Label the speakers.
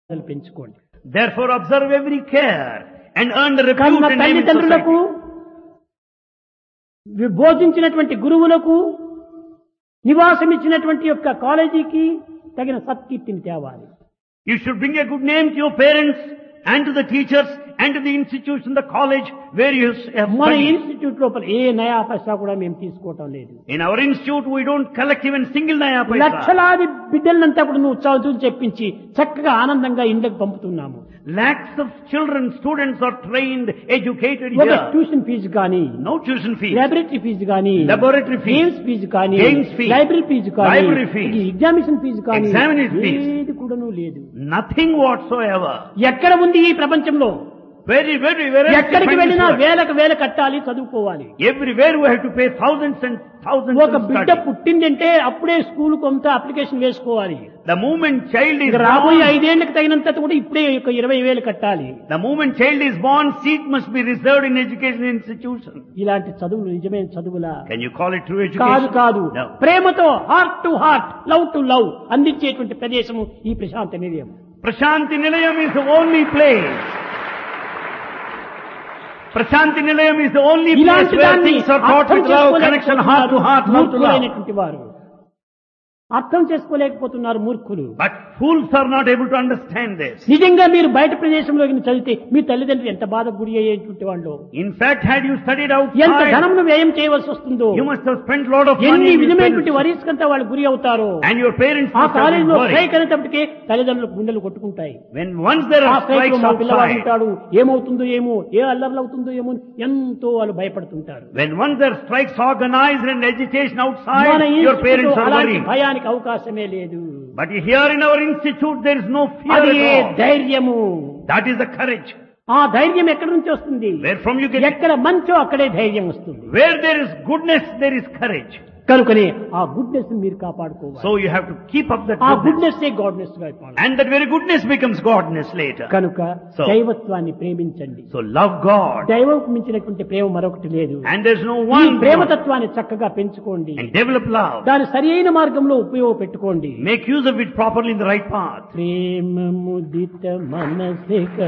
Speaker 1: పెంచుకోండి.
Speaker 2: Therefore observe every care and earn the repute
Speaker 1: కన్న
Speaker 2: and name in
Speaker 1: తల్లిదండ్రులకు,
Speaker 2: society.
Speaker 1: బోధించినటువంటి గురువులకు, నివాసం ఇచ్చినటువంటి యొక్క కాలేజీకి తగిన సత్కీర్తిని తేవాలి.
Speaker 2: You should bring a good name to your parents and to the teachers and to the institution, the college where you have
Speaker 1: మన
Speaker 2: studied.
Speaker 1: ఇన్స్టిట్యూట్ లోపల ఏ నయా పైసా కూడా మేము తీసుకోవటం లేదు.
Speaker 2: In our institute we don't collect even single naya paisa.
Speaker 1: లక్షలాది బిడ్డలంతా కూడా నువ్వు చదువులు చెప్పించి చక్కగా ఆనందంగా ఇంటికి పంపుతున్నాము.
Speaker 2: Lakhs of children, students are trained, educated
Speaker 1: ఒక
Speaker 2: here.
Speaker 1: ట్యూషన్ ఫీజు కానీ,
Speaker 2: No tuition fees.
Speaker 1: Laboratory fee కానీ,
Speaker 2: Laboratory fees.
Speaker 1: గేమ్స్ ఫీజు కానీ,
Speaker 2: Games fees.
Speaker 1: లైబ్రరీ ఫీజు కానీ,
Speaker 2: Library fees.
Speaker 1: ఎగ్జామినేషన్ ఫీజు కానీ
Speaker 2: Examination fees.
Speaker 1: ఏది కూడాను లేదు.
Speaker 2: Nothing whatsoever.
Speaker 1: ఎక్కడ ఉంది ఈ ప్రపంచంలో?
Speaker 2: Very
Speaker 1: ఎక్కడికి వెళ్ళినా
Speaker 2: different.
Speaker 1: వేలకు వేల కట్టాలి, చదువుకోవాలి.
Speaker 2: Everywhere we have to pay thousands and thousands
Speaker 1: ఒక
Speaker 2: to
Speaker 1: బిడ్డ
Speaker 2: study.
Speaker 1: పుట్టిందంటే అప్పుడే స్కూల్ కొంత అప్లికేషన్ వేసుకోవాలి.
Speaker 2: The moment child is
Speaker 1: ఇక రాబోయే
Speaker 2: born,
Speaker 1: 5 ఏళ్లకు తగినంత కూడా ఇప్పుడే ఒక 20,000 కట్టాలి.
Speaker 2: the moment child is born, seat must be reserved in education institution.
Speaker 1: ఇలాంటి చదువులు నిజమైన చదువులా?
Speaker 2: Can you call it true
Speaker 1: కాదు
Speaker 2: education?
Speaker 1: కాదు.
Speaker 2: No.
Speaker 1: ప్రేమతో heart to heart, love to love అందించేటువంటి ప్రదేశము ఈ ప్రశాంత నిలయం.
Speaker 2: Prashanti Nilayam is the only place. Prashanti Nilayam is the only place
Speaker 1: ఇలాంటి
Speaker 2: where
Speaker 1: దాన్ని
Speaker 2: things are taught
Speaker 1: అర్థం
Speaker 2: with love, connection, heart to heart, love to love.
Speaker 1: మూర్ఖులైనటువంటి వారు అర్థం చేసుకోలేకపోతున్నారు మూర్ఖులు.
Speaker 2: But fools are not able to understand this.
Speaker 1: నిజంగా మీరు బయట ప్రదేశంలో చదివితే మీ తల్లిదండ్రులు ఎంత బాధకు గురి అయ్యేటువంటి వాళ్ళు,
Speaker 2: In fact, had you studied
Speaker 1: ఎంత
Speaker 2: outside,
Speaker 1: ధనంను వ్యయం చేయవలసి వస్తుందో,
Speaker 2: you must have spent a lot of money
Speaker 1: ఎన్ని
Speaker 2: in
Speaker 1: విధమైనటువంటి
Speaker 2: this
Speaker 1: వరీస్కంతా వాళ్ళు గురి అవుతారు.
Speaker 2: and your parents
Speaker 1: ఆ
Speaker 2: must have been
Speaker 1: కాలేజీలో
Speaker 2: worried.
Speaker 1: స్ట్రైక్ అనేటప్పటికే తల్లిదండ్రులకు గుండెలు కొట్టుకుంటాయి.
Speaker 2: When once there
Speaker 1: ఆ
Speaker 2: are
Speaker 1: స్ట్రైక్
Speaker 2: strikes
Speaker 1: మా పిల్లవాడు
Speaker 2: outside,
Speaker 1: ఉంటాడు, ఏమవుతుందో ఏమో, ఏ అల్లర్లు అవుతుందో ఏమో ఎంతో వాళ్ళు భయపడుతుంటారు.
Speaker 2: when once there are strikes organized and agitation
Speaker 1: మన
Speaker 2: outside, your
Speaker 1: institute
Speaker 2: parents are
Speaker 1: అలాంటి
Speaker 2: worried.
Speaker 1: భయానికి అవకాశమే లేదు.
Speaker 2: But here in our institute, there is no fear
Speaker 1: అది
Speaker 2: at all.
Speaker 1: ధైర్యము.
Speaker 2: That is the courage.
Speaker 1: ఆ ధైర్యం ఎక్కడి నుంచి వస్తుంది?
Speaker 2: Where from you get it?
Speaker 1: ఎక్కడ మంచో అక్కడే ధైర్యం వస్తుంది.
Speaker 2: Where there is goodness, there is courage.
Speaker 1: కనుకనే ఆ గుడ్నెస్ మీరు కాపాడుకోవాలి.
Speaker 2: So you have to keep up that
Speaker 1: ఆ
Speaker 2: goodness.
Speaker 1: గుడ్నెస్ ఏ గాడ్నెస్ గా అయిపోవాలి.
Speaker 2: And that very goodness becomes godness later.
Speaker 1: కనుక
Speaker 2: So-
Speaker 1: దైవత్వాన్ని ప్రేమించండి.
Speaker 2: So love God.
Speaker 1: దైవం మించినటువంటి ప్రేమ మరొకటి లేదు.
Speaker 2: And there's no
Speaker 1: ఈ
Speaker 2: one God.
Speaker 1: ప్రేమతత్వాన్ని చక్కగా పెంచుకోండి.
Speaker 2: And develop love.
Speaker 1: దాని సరి అయిన మార్గంలో ఉపయోగపెట్టుకోండి.
Speaker 2: Make use of it properly in the right path.
Speaker 1: ప్రేమ ముదిత మనసే